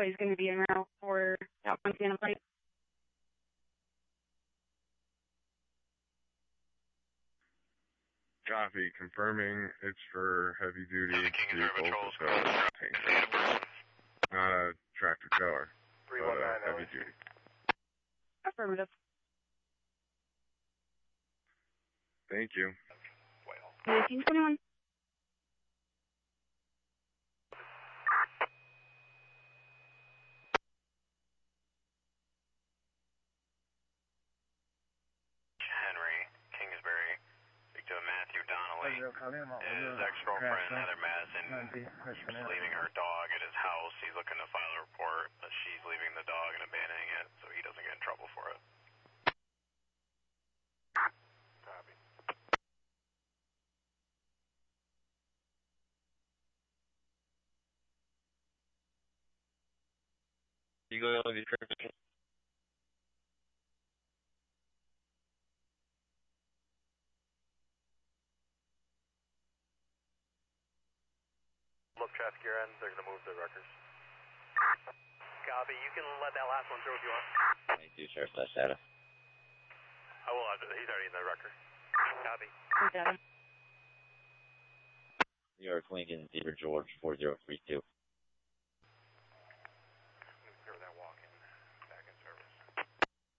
always going to be en route for Montana Flight. Copy. Confirming it's for heavy duty vehicles, not a tractor trailer, but heavy duty. Affirmative. Thank you. 1921. Henry, Kingsbury, speak to Matthew Donnelly. His ex-girlfriend, Heather Madison, keeps leaving her dog at his house. He's looking to file a report, but she's leaving the dog and abandoning it so he doesn't get in trouble for it. Copy. You go on the trip. Look, traffic your end. They're going to move the records. Copy. You can let that last one through if you want. 22, Sheriff Data. I will. He's already in the record. Copy. Okay. New York, Lincoln, Zebra George, 4032.